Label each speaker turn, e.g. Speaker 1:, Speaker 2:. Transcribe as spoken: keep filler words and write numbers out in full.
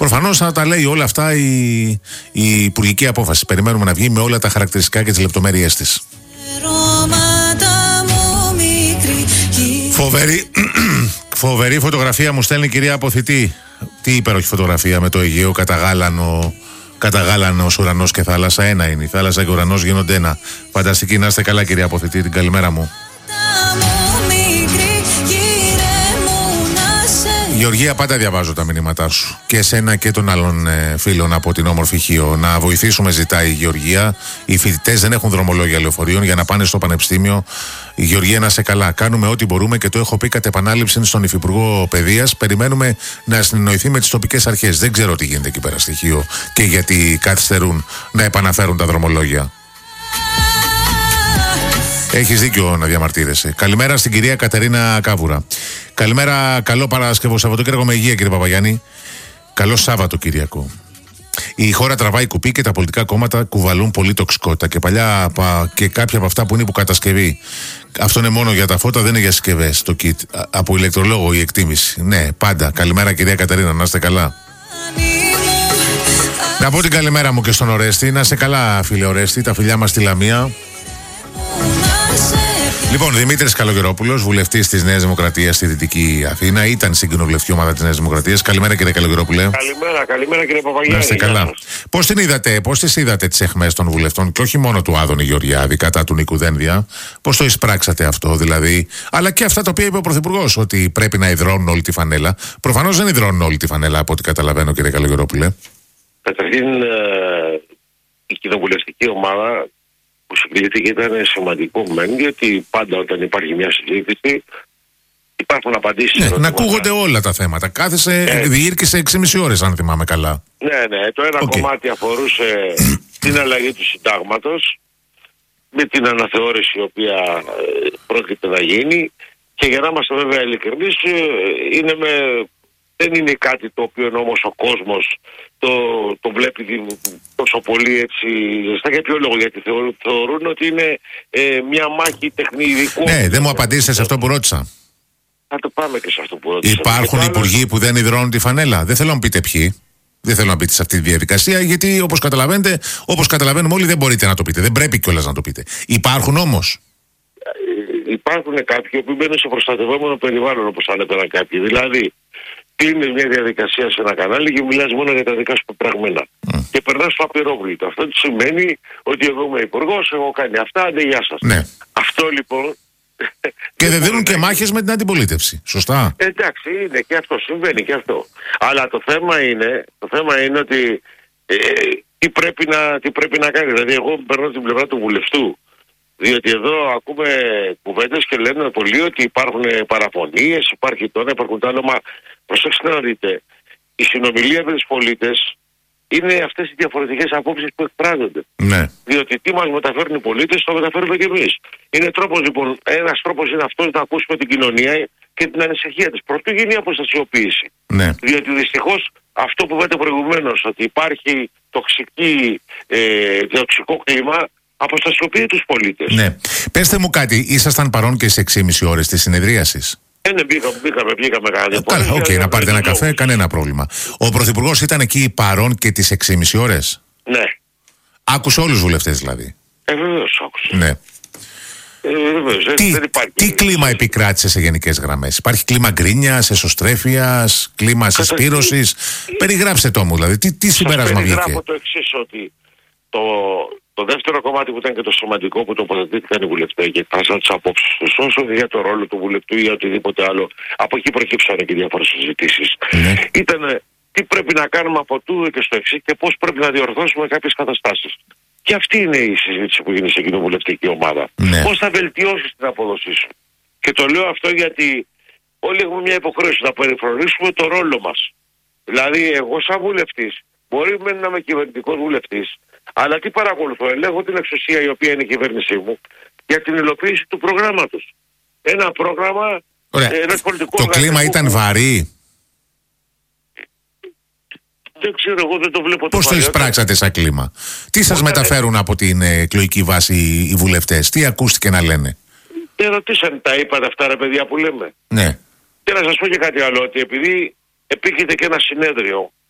Speaker 1: Προφανώς θα τα λέει όλα αυτά η, η υπουργική απόφαση. Περιμένουμε να βγει με όλα τα χαρακτηριστικά και τις λεπτομέρειές της. Φοβερή, φοβερή φωτογραφία μου στέλνει η κυρία Αποθητή. Τι υπέροχη φωτογραφία με το Αιγαίο καταγάλανο. Καταγάλανος ουρανός και θάλασσα. Ένα είναι. Η θάλασσα και ο ουρανός γίνονται ένα. Φανταστική, να είστε καλά, κυρία Αποθητή. Την καλημέρα μου. Γεωργία, πάντα διαβάζω τα μηνύματά σου. Και εσένα και των άλλων ε, φίλων από την όμορφη Χίο. Να βοηθήσουμε, ζητάει η Γεωργία. Οι φοιτητές δεν έχουν δρομολόγια λεωφορείων για να πάνε στο πανεπιστήμιο. Η Γεωργία, να σε καλά. Κάνουμε ό,τι μπορούμε και το έχω πει κατ' επανάληψη στον Υφυπουργό Παιδείας. Περιμένουμε να συνεννοηθεί με τις τοπικές αρχές. Δεν ξέρω τι γίνεται εκεί πέρα στη Χίο και γιατί καθυστερούν να επαναφέρουν τα δρομολόγια. Έχεις δίκιο να διαμαρτύρεσαι. Καλημέρα στην κυρία Κατερίνα Κάβουρα. Καλημέρα, καλό Παρασκευό Σαββατοκύριακο με υγεία, κύριε Παπαγιάννη. Καλό Σάββατοκύριακο. Η χώρα τραβάει κουπί και τα πολιτικά κόμματα κουβαλούν πολύ τοξικότητα και παλιά και κάποια από αυτά που είναι υποκατασκευή. Αυτό είναι μόνο για τα φώτα, δεν είναι για συσκευές. Το kit. Από ηλεκτρολόγο η εκτίμηση. Ναι, πάντα. Καλημέρα, κυρία Κατερίνα, να είστε καλά. Να πω την καλημέρα μου και στον Ορέστη. Να είστε καλά, φίλε Ορέστη. Τα φιλιά μας στη Λαμία. Λοιπόν, Δημήτρης Καλογερόπουλος, βουλευτής της Νέας Δημοκρατίας στη Δυτική Αθήνα, ήταν στην κοινοβουλευτική ομάδα της Νέας Δημοκρατίας. Καλημέρα, κύριε Καλογερόπουλε.
Speaker 2: Καλημέρα, καλημέρα, κύριε Παπαγιάννη.
Speaker 1: Να είστε καλά. Πώς την είδατε, πώς τις είδατε τις αιχμές των βουλευτών και όχι μόνο του Άδωνη Γεωργιάδη κατά του Νίκου Δένδια? Πώς το εισπράξατε αυτό, δηλαδή? Αλλά και αυτά τα οποία είπε ο Πρωθυπουργός, ότι πρέπει να υδρώνουν όλη τη φανέλα. Προφανώς δεν υδρώνουν όλη τη φανέλα, από ό,τι καταλαβαίνω, κύριε Καλογερόπουλε.
Speaker 2: Καταρχήν, η κοινοβουλευτική ομάδα που συγκλήθηκε ήταν σημαντικό μεν, γιατί πάντα όταν υπάρχει μια συζήτηση υπάρχουν απαντήσεις.
Speaker 1: Ναι, να ακούγονται όλα τα θέματα. Κάθεσε, ε, διήρκησε έξι και μισή ώρες, αν θυμάμαι καλά.
Speaker 2: Ναι, ναι. Το ένα okay. κομμάτι αφορούσε την αλλαγή του συντάγματος με την αναθεώρηση η οποία ε, πρόκειται να γίνει, και για να είμαστε βέβαια ειλικρινείς, ε, είναι με... δεν είναι κάτι το οποίο όμως ο κόσμος το, το βλέπει τόσο πολύ έτσι ζεστά. Για ποιο λόγο? Γιατί θεωρούν, θεωρούν ότι είναι ε, μια μάχη τεχνιδικού.
Speaker 1: Ναι, δεν μου απαντήσετε σε αυτό που ρώτησα.
Speaker 2: Θα το πάμε και σε αυτό που ρώτησα.
Speaker 1: Υπάρχουν
Speaker 2: και
Speaker 1: υπουργοί άλλο... που δεν υδρώνουν τη φανέλα. Δεν θέλω να πείτε ποιοι. Δεν θέλω να μπείτε σε αυτή τη διαδικασία, γιατί όπως καταλαβαίνετε, όπως καταλαβαίνουμε όλοι, δεν μπορείτε να το πείτε. Δεν πρέπει κιόλας να το πείτε. Υπάρχουν όμως.
Speaker 2: Υπάρχουν κάποιοι που μπαίνουν σε προστατευόμενο περιβάλλον, όπως ανέφεραν κάποιοι. Δηλαδή, κλείνεις μια διαδικασία σε ένα κανάλι και μιλάς μόνο για τα δικά σου πεπραγμένα. Mm. Και περνάς στο απειρόβλητο. Αυτό τι σημαίνει? Ότι εγώ είμαι υπουργός, έχω κάνει αυτά, άντε γεια σας.
Speaker 1: Ναι.
Speaker 2: Αυτό λοιπόν.
Speaker 1: Και δεν δίνουν και μάχες με την αντιπολίτευση. Σωστά.
Speaker 2: Εντάξει, είναι και αυτό, συμβαίνει και αυτό. Αλλά το θέμα είναι, το θέμα είναι ότι ε, τι, πρέπει να, τι πρέπει να κάνει. Δηλαδή, εγώ περνώ την πλευρά του βουλευτού. Διότι εδώ ακούμε κουβέντες και λένε πολλοί ότι υπάρχουν παραφωνίες, υπάρχει το ένα, υπάρχουν τα άλλα. Μα προσέξτε να δείτε, η συνομιλία με τους πολίτες είναι αυτές οι διαφορετικές απόψεις που εκφράζονται.
Speaker 1: Ναι.
Speaker 2: Διότι τι μας μεταφέρουν οι πολίτες, το μεταφέρουμε και εμείς. Είναι τρόπος λοιπόν, ένας τρόπος είναι αυτός να ακούσουμε την κοινωνία και την ανησυχία της. Πρωτού γίνει η αποστασιοποίηση.
Speaker 1: Ναι.
Speaker 2: Διότι δυστυχώς αυτό που είπατε προηγουμένως, ότι υπάρχει τοξική, ε, τοξικό κλίμα, αποστασιοποιεί τους πολίτες.
Speaker 1: Ναι. Πέστε μου κάτι, ήσασταν παρόν και σε έξι και μισή ώρες της συνεδρίασης?
Speaker 2: Ε, ναι, μπήκαμε, μπήκαμε, μπήκαμε κανένα.
Speaker 1: Καλά, οκ, okay, να πάρετε ένα καφέ, κανένα πρόβλημα. Ο Πρωθυπουργός ήταν εκεί παρόν και τις έξι και μισή ώρες?
Speaker 2: Ναι.
Speaker 1: Άκουσε όλους τους βουλευτές δηλαδή?
Speaker 2: Ε, βεβαίως άκουσε.
Speaker 1: Ναι.
Speaker 2: Ε, βεβαίως,
Speaker 1: τι,
Speaker 2: δεν υπάρχει.
Speaker 1: Τι κλίμα επικράτησε σε γενικές γραμμές? Υπάρχει κλίμα γκρίνιας, εσωστρέφειας, κλίμα συσπήρωσης? Περιγράψτε το μου, δηλαδή. Τι, τι συμπέρασμα βγήκε?
Speaker 2: Περιγράφω το εξής, ότι το, το δεύτερο κομμάτι που ήταν και το σημαντικό, που τοποθετήθηκαν οι βουλευτές και εκφράσαν τις απόψεις τους, όσο για το ρόλο του βουλευτού ή οτιδήποτε άλλο, από εκεί προκύψανε και διάφορες συζητήσεις. Ναι. Ήταν τι πρέπει να κάνουμε από τούδο και στο εξή και πώς πρέπει να διορθώσουμε κάποιες καταστάσεις. Και αυτή είναι η συζήτηση που γίνει στην κοινοβουλευτική ομάδα. Ναι. Πώς θα βελτιώσεις την απόδοσή σου. Και το λέω αυτό γιατί όλοι έχουμε μια υποχρέωση να περιφρονήσουμε το ρόλο μας. Δηλαδή, εγώ, σαν βουλευτής, μπορεί να είμαι κυβερνητικός βουλευτής, αλλά τι παρακολουθώ? Ελέγχω την εξουσία, η οποία είναι η κυβέρνησή μου, για την υλοποίηση του προγράμματος. Ένα πρόγραμμα. Ένας πολιτικός.
Speaker 1: Το κλίμα ήταν βαρύ.
Speaker 2: Δεν ξέρω, εγώ δεν το βλέπω.
Speaker 1: Πώς το εισπράξατε σαν κλίμα? Τι σας Όταν μεταφέρουν από την εκλογική βάση οι βουλευτές? Τι ακούστηκε να λένε?
Speaker 2: Δεν ρωτήσαν, τα είπατε αυτά ρε παιδιά που λέμε?
Speaker 1: Ναι.
Speaker 2: Και να σας πω και κάτι άλλο, ότι επειδή επίκειται και ένα συνέδριο